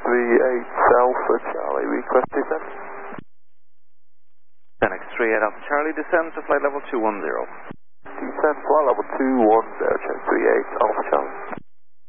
Alpha Charlie, request descent. 10X38 Alpha Charlie, descend to flight level 210. Descend flight level 210, check 38 Alpha Charlie.